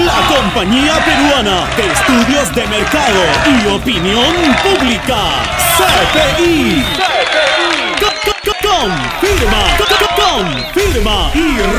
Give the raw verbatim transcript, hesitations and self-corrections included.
La Compañía Peruana de Estudios de Mercado y Opinión Pública, C P I, C P I. Co- co- co- confirma.